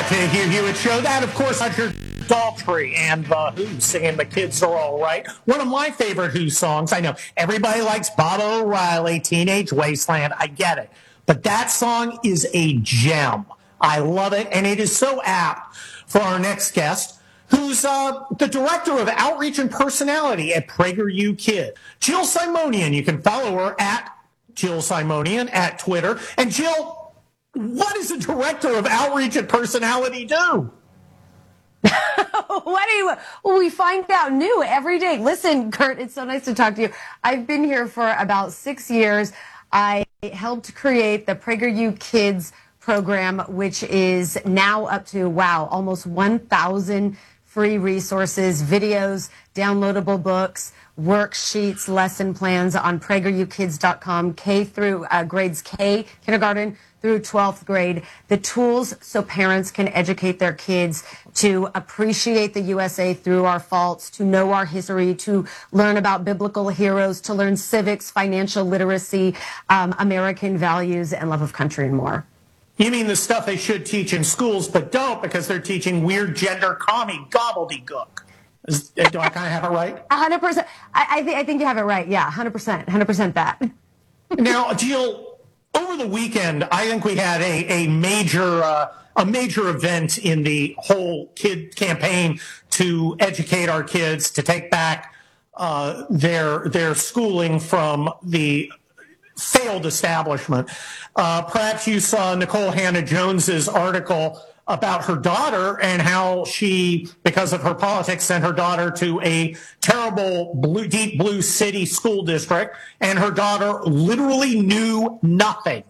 to Hugh Hewitt Show. That, of course, Roger Daltrey and The Who singing The Kids Are All Right. One of my favorite Who songs. I know everybody likes Bob O'Reilly, Teenage Wasteland. I get it. But that song is a gem. I love it, and it is so apt for our next guest, who's the director of outreach and personality at PragerU Kid. Jill Simonian. You can follow her at Jill Simonian at Twitter. And Jill, what does the director of outreach and personality do? We find out new every day. Listen, Kurt, it's so nice to talk to you. I've been here for about 6 years. I helped create the PragerU Kids program, which is now up to, almost 1,000 free resources, videos, downloadable books, worksheets, lesson plans on PragerUkids.com, K through grades K, kindergarten through 12th grade, the tools so parents can educate their kids to appreciate the USA through our faults, to know our history, to learn about biblical heroes, to learn civics, financial literacy, American values, and love of country and more. You mean the stuff they should teach in schools but don't because they're teaching weird gender commie gobbledygook? Do I kind of have it right? 100%. I think you have it right. Yeah, 100% that. Now, Jill, over the weekend, I think we had a major event in the whole kid campaign to educate our kids, to take back their schooling from the failed establishment. Perhaps you saw Nicole Hannah-Jones's article about her daughter and how she, because of her politics, sent her daughter to a terrible deep blue city school district, and her daughter literally knew nothing.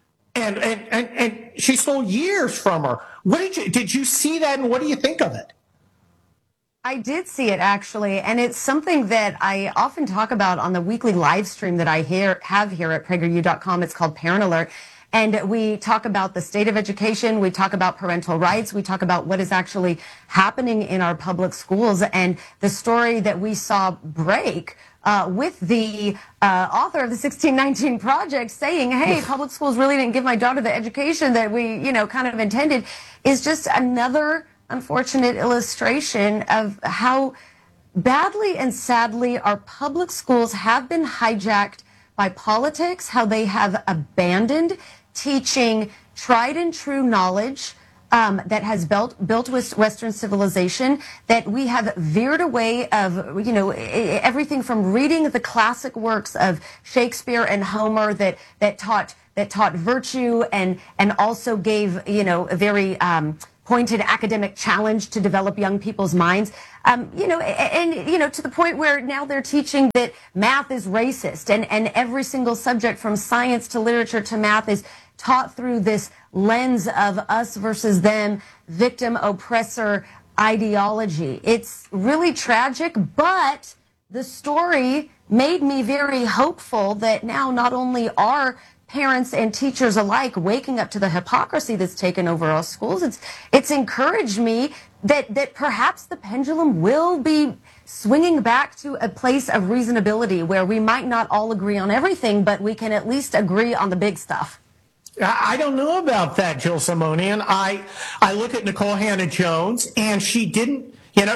And she stole years from her. Did you see that, and what do you think of it? I did see it, actually, and it's something that I often talk about on the weekly live stream that I have here at PragerU.com. It's called Parent Alert. And we talk about the state of education, we talk about parental rights, we talk about what is actually happening in our public schools. And the story that we saw break with the author of the 1619 Project saying, hey, public schools really didn't give my daughter the education that we, kind of intended, is just another unfortunate illustration of how badly and sadly our public schools have been hijacked by politics, how they have abandoned teaching tried and true knowledge that has built Western civilization, that we have veered away of, everything from reading the classic works of Shakespeare and Homer that taught virtue and also gave, a very pointed academic challenge to develop young people's minds, to the point where now they're teaching that math is racist and every single subject from science to literature to math is taught through this lens of us versus them, victim oppressor ideology. It's really tragic, but the story made me very hopeful that now not only are parents and teachers alike waking up to the hypocrisy that's taken over our schools, it's encouraged me that perhaps the pendulum will be swinging back to a place of reasonability where we might not all agree on everything, but we can at least agree on the big stuff. I don't know about that, Jill Simonian. I look at Nicole Hannah-Jones, and she didn't,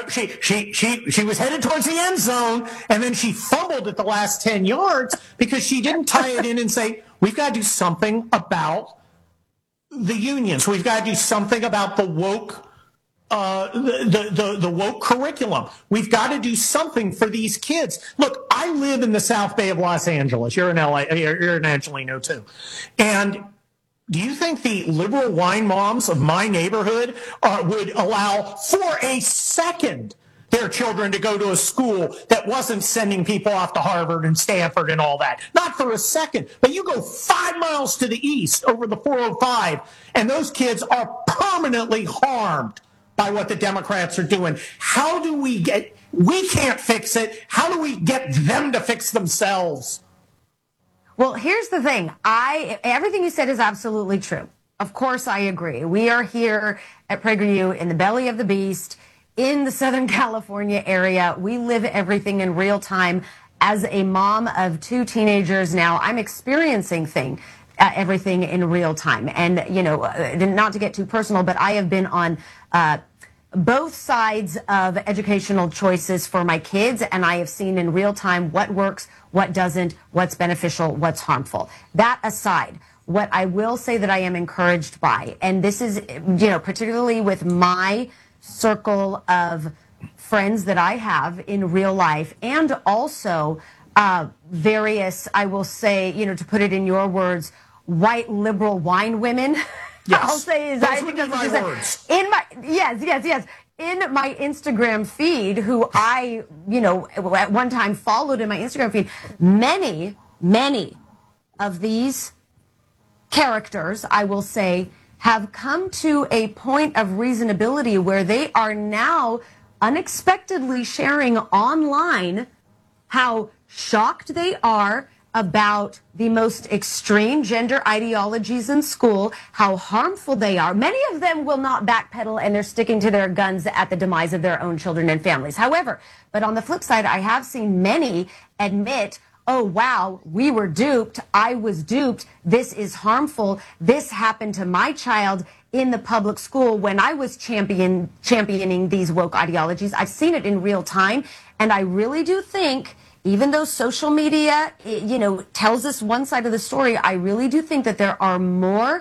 she was headed towards the end zone, and then she fumbled at the last 10 yards because she didn't tie it in and say, we've got to do something about the unions. We've got to do something about the woke, the woke curriculum. We've got to do something for these kids. Look, I live in the South Bay of Los Angeles. You're in LA. You're in Angelino too, and do you think the liberal wine moms of my neighborhood would allow for a second their children to go to a school that wasn't sending people off to Harvard and Stanford and all that? Not for a second. But you go 5 miles to the east over the 405, and those kids are permanently harmed by what the Democrats are doing. How do we can't fix it. How do we get them to fix themselves? Well, here's the thing. Everything you said is absolutely true. Of course, I agree. We are here at PragerU in the belly of the beast in the Southern California area. We live everything in real time. As a mom of 2 teenagers now, I'm experiencing everything in real time. And, not to get too personal, but I have been on both sides of educational choices for my kids, and I have seen in real time what works, what doesn't, what's beneficial, what's harmful. That aside, what I will say that I am encouraged by, and this is, particularly with my circle of friends that I have in real life, and also various, I will say, to put it in your words, white liberal wine women. Yes. I'll say is, those I would think be that's my what you words. said. Yes. In my Instagram feed, who I, at one time followed in my Instagram feed, many of these characters, I will say, have come to a point of reasonability where they are now unexpectedly sharing online how shocked they are about the most extreme gender ideologies in school, how harmful they are. Many of them will not backpedal, and they're sticking to their guns at the demise of their own children and families. However, but on the flip side, I have seen many admit, oh, wow, we were duped. I was duped. This is harmful. This happened to my child in the public school when I was championing these woke ideologies. I've seen it in real time, and I really do think, even though social media, tells us one side of the story, I really do think that there are more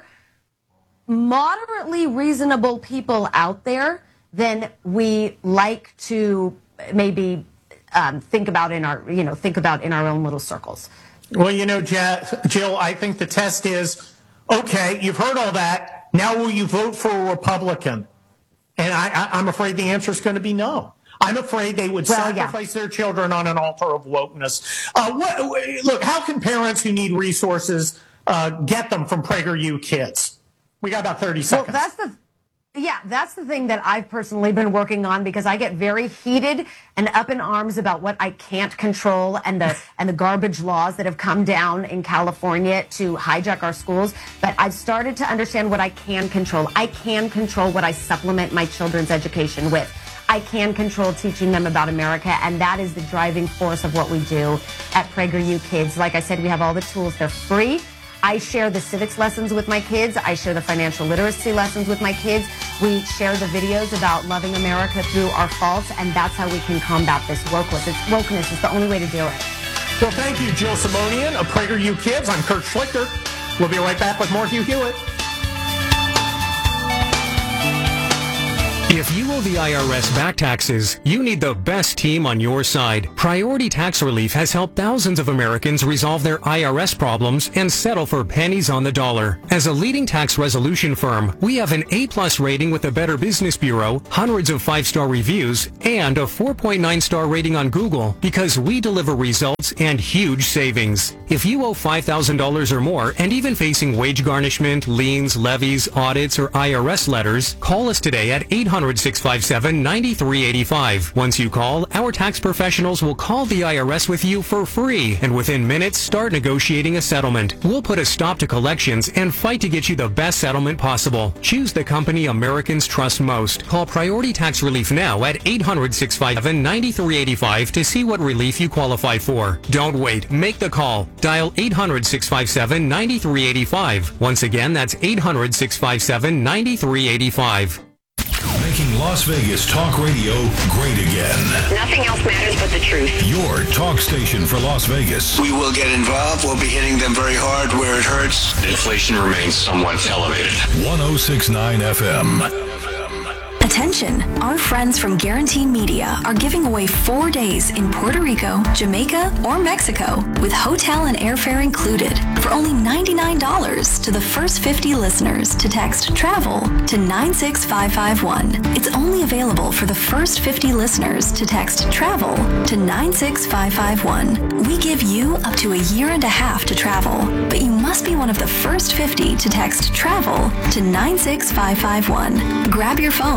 moderately reasonable people out there than we like to maybe think about in our own little circles. Well, Jill, I think the test is, okay, you've heard all that. Now will you vote for a Republican? And I'm afraid the answer is going to be no. I'm afraid they would sacrifice their children on an altar of wokeness. Look, how can parents who need resources get them from PragerU Kids? We got about 30 seconds. Well, that's the thing that I've personally been working on, because I get very heated and up in arms about what I can't control and the garbage laws that have come down in California to hijack our schools. But I've started to understand what I can control. I can control what I supplement my children's education with. I can control teaching them about America, and that is the driving force of what we do at PragerU Kids. Like I said, we have all the tools. They're free. I share the civics lessons with my kids. I share the financial literacy lessons with my kids. We share the videos about loving America through our faults, and that's how we can combat this wokeness. It's the only way to do it. Well, thank you, Jill Simonian of PragerU Kids. I'm Kurt Schlichter. We'll be right back with more Hugh Hewitt. If you owe the IRS back taxes, you need the best team on your side. Priority Tax Relief has helped thousands of Americans resolve their IRS problems and settle for pennies on the dollar. As a leading tax resolution firm, we have an A+ rating with the Better Business Bureau, hundreds of 5-star reviews, and a 4.9-star rating on Google because we deliver results and huge savings. If you owe $5,000 or more and even facing wage garnishment, liens, levies, audits, or IRS letters, call us today at 800-657-9385. Once you call, our tax professionals will call the IRS with you for free, and within minutes, start negotiating a settlement. We'll put a stop to collections and fight to get you the best settlement possible. Choose the company Americans trust most. Call Priority Tax Relief now at 800-657-9385 to see what relief you qualify for. Don't wait. Make the call. Dial 800-657-9385. Once again, that's 800-657-9385. Making Las Vegas talk radio great again. Nothing else matters but the truth. Your talk station for Las Vegas. We will get involved. We'll be hitting them very hard where it hurts. Inflation remains somewhat elevated. 106.9 FM. Attention, our friends from Guarantee Media are giving away 4 days in Puerto Rico, Jamaica, or Mexico with hotel and airfare included for only $99 to the first 50 listeners to text TRAVEL to 96551. It's only available for the first 50 listeners to text TRAVEL to 96551. We give you up to a year and a half to travel, but you must be one of the first 50 to text TRAVEL to 96551. Grab your phone and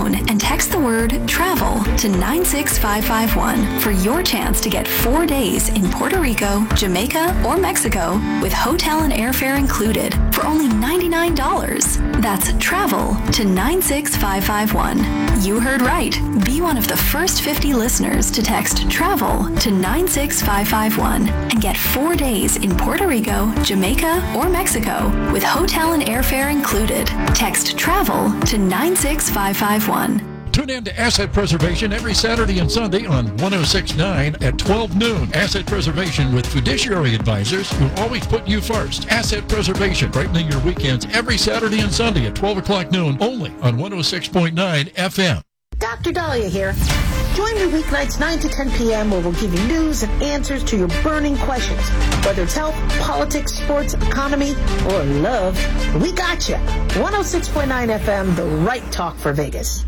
text the word travel to 96551 for your chance to get 4 days in Puerto Rico, Jamaica, or Mexico with hotel and airfare included for only $99. That's travel to 96551. You heard right. Be one of the first 50 listeners to text travel to 96551 and get 4 days in Puerto Rico, Jamaica, or Mexico with hotel and airfare included. Text travel to 96551. Tune in to Asset Preservation every Saturday and Sunday on 106.9 at 12 noon. Asset Preservation with fiduciary advisors who always put you first. Asset Preservation, brightening your weekends every Saturday and Sunday at 12 o'clock noon only on 106.9 FM. Dr. Dahlia here. Join me weeknights 9 to 10 p.m. where we'll give you news and answers to your burning questions. Whether it's health, politics, sports, economy, or love, we got you. 106.9 FM, the right talk for Vegas.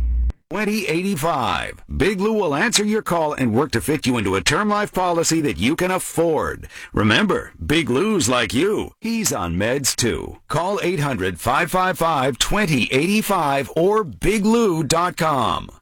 2085. Big Lou will answer your call and work to fit you into a term life policy that you can afford. Remember, Big Lou's like you. He's on meds too. Call 800-555-2085 or biglou.com.